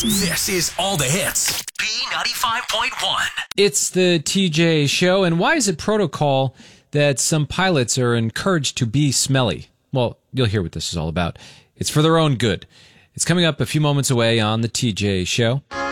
This is All the Hits. B95.1. It's the TJ Show, and why is it protocol that some pilots are encouraged to be smelly? Well, you'll hear what this is all about. It's for their own good. It's coming up a few moments away on the TJ Show.